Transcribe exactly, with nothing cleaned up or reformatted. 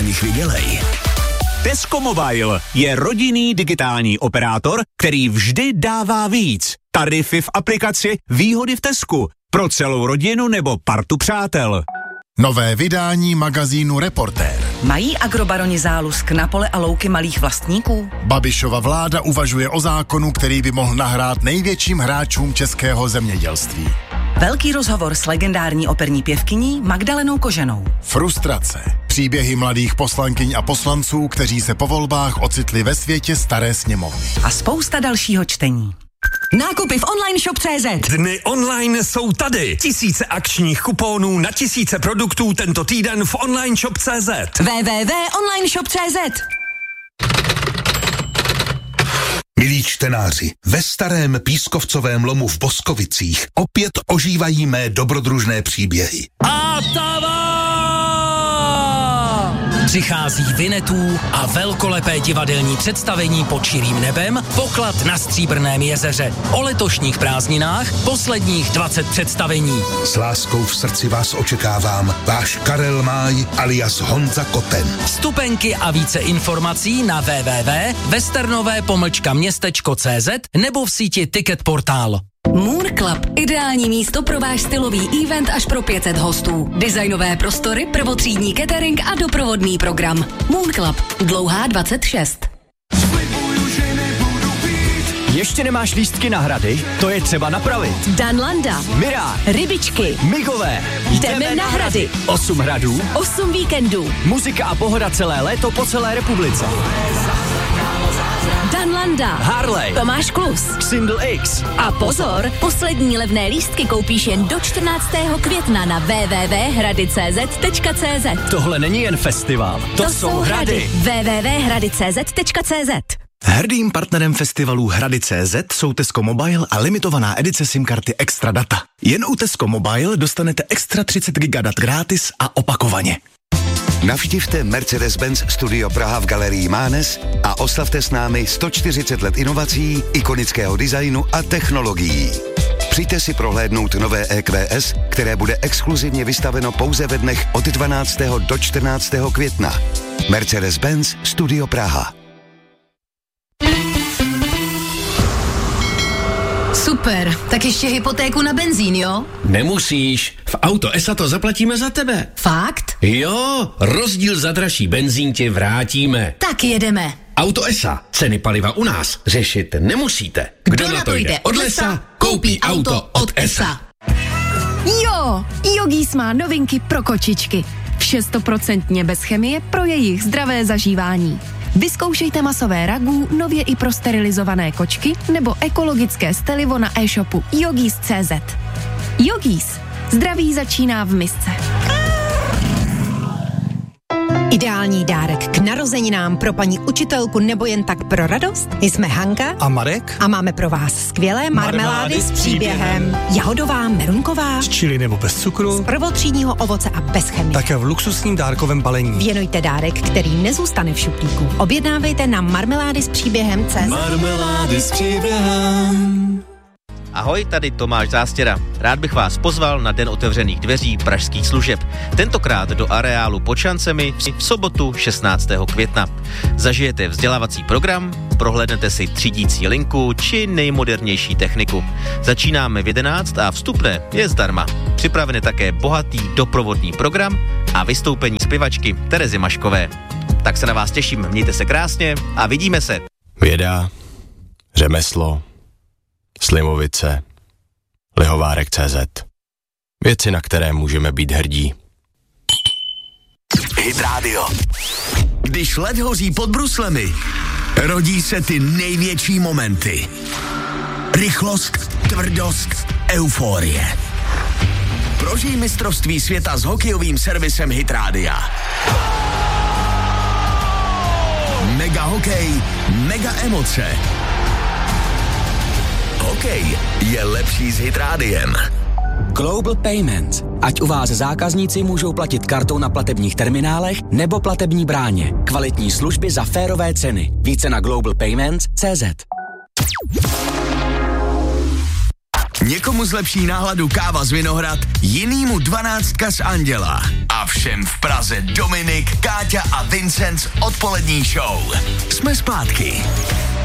nich vydělej. Tesco Mobile je rodinný digitální operátor, který vždy dává víc. Tarify v aplikaci, výhody v Tesku. Pro celou rodinu nebo partu přátel. Nové vydání magazínu Reportér. Mají agrobaroni zálusk na pole a louky malých vlastníků? Babišova vláda uvažuje o zákonu, který by mohl nahrát největším hráčům českého zemědělství. Velký rozhovor s legendární operní pěvkyní Magdalenou Koženou. Frustrace. Příběhy mladých poslankyň a poslanců, kteří se po volbách ocitli ve světě staré sněmovny. A spousta dalšího čtení. Nákupy v online shop tečka cé zet. Dny online jsou tady. Tisíce akčních kuponů na tisíce produktů tento týden v online shop tečka cé zet. w w w tečka online shop tečka cé zet. Milí čtenáři, ve starém pískovcovém lomu v Boskovicích opět ožívají mé dobrodružné příběhy. A přichází Vinetů a velkolepé divadelní představení pod širým nebem, poklad na Stříbrném jezeře. O letošních prázdninách posledních dvacet představení. S láskou v srdci vás očekávám, váš Karel Máj alias Honza Koten. Vstupenky a více informací na w w w tečka westernové pomlčka městečko tečka cé zet nebo v síti Ticket Portál. Moon Club. Ideální místo pro váš stylový event až pro pět set hostů. Designové prostory, prvotřídní catering a doprovodný program. Moon Club. Dlouhá dvacet šest. Ještě nemáš lístky na Hrady? To je třeba napravit. Dan Landa. Mirá. Rybičky. Migové. Jdeme na Hrady. Osm hradů. Osm víkendů. Muzika a pohoda celé léto po celé republice. Dan Landa. Harley. Tomáš Klus. Single X. A pozor, poslední levné lístky koupíš jen do čtrnáctého května na w w w tečka hrady tečka cé zet tečka cé zet. Tohle není jen festival. To, to jsou Hrady. w w w tečka hrady tečka cé zet tečka cé zet. Hrdým partnerem festivalu Hrady tečka cé zet jsou Tesco Mobile a limitovaná edice SIM karty Extra Data. Jen u Tesco Mobile dostanete extra třicet giga dat gratis a opakovaně. Navštivte Mercedes-Benz Studio Praha v galerii Mánes a oslavte s námi sto čtyřicet let inovací, ikonického designu a technologií. Přijďte si prohlédnout nové E Q S, které bude exkluzivně vystaveno pouze ve dnech od dvanáctého do čtrnáctého května. Mercedes-Benz Studio Praha. Super, tak ještě hypotéku na benzín, jo? Nemusíš, v Auto es a to zaplatíme za tebe. Fakt? Jo, rozdíl za dražší benzín ti vrátíme. Tak jedeme. Auto es a, ceny paliva u nás řešit nemusíte. Kdo, Kdo na to jde od lesa, koupí auto od es a. Jo, Yogis má novinky pro kočičky. Vše stoprocentně bez chemie pro jejich zdravé zažívání. Vyzkoušejte masové ragu, nově i pro sterilizované kočky nebo ekologické stelivo na e-shopu Yogis tečka cé zet. Yogis. Zdraví začíná v misce. Ideální dárek k narozeninám pro paní učitelku nebo jen tak pro radost? Jsme Hanka a Marek a máme pro vás skvělé marmelády s příběhem. Jahodová, merunková, z čili nebo bez cukru, z prvotřídního ovoce a bez chemie. Také v luxusním dárkovém balení. Věnujte dárek, který nezůstane v šuplíku. Objednávejte na marmelády s příběhem tečka cé zet. Marmelády s příběhem. Ahoj, tady Tomáš Zástěra. Rád bych vás pozval na Den otevřených dveří pražských služeb. Tentokrát do areálu pod šancemi v sobotu šestnáctého května. Zažijete vzdělávací program, prohlédnete si třídící linku či nejmodernější techniku. Začínáme v jedenáct a vstupné je zdarma. Připraven je také bohatý doprovodný program a vystoupení zpěvačky Terezy Maškové. Tak se na vás těším, mějte se krásně a vidíme se. Věda, řemeslo, Slimovice, Lihovárek tečka cé zet. Věci, na které můžeme být hrdí. Hit Radio. Když led hoří pod bruslemi, rodí se ty největší momenty. Rychlost, tvrdost, euforie. Prožij mistrovství světa s hokejovým servisem Hit Rádia. Mega hokej, mega emoce. Hokej je lepší s Hit Rádiem. Global Payments. Ať u vás zákazníci můžou platit kartou na platebních terminálech nebo platební bráně. Kvalitní služby za férové ceny. Více na global payments tečka cé zet. Někomu zlepší náladu káva z Vinohrad, jinýmu dvanáctka z Anděla. A všem v Praze Dominik, Káťa a Vincent z odpolední show. Jsme zpátky.